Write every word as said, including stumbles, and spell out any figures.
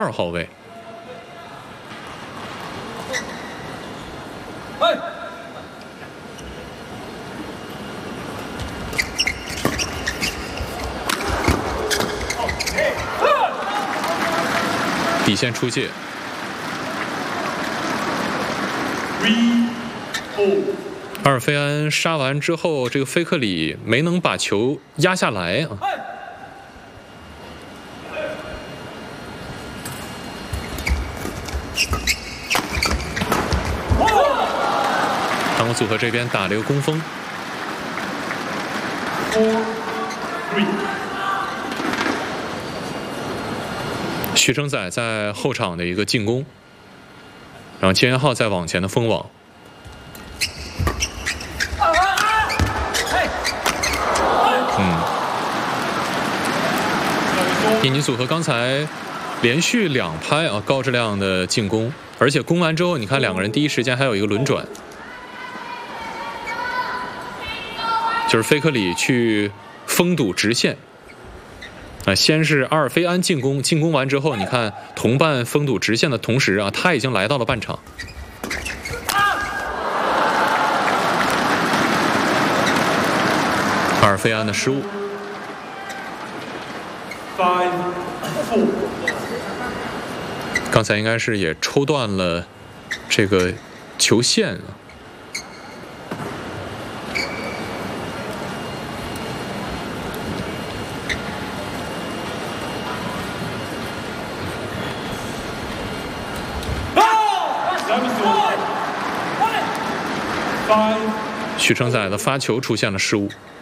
二号位。底线出界。阿尔费安杀完之后，这个菲克里没能把球压下来啊。韩国组合这边打了一个攻锋。徐承宰在后场的一个进攻，然后金元浩在往前的封网。嗯，印尼组合刚才连续两拍啊高质量的进攻，而且攻完之后，你看两个人第一时间还有一个轮转，就是菲克里去封堵直线。啊，先是阿尔费安进攻，进攻完之后，你看同伴封堵直线的同时啊，他已经来到了半场。阿尔费安的失误。刚才应该是也抽断了这个球线啊。徐承宰的发球出现了失误。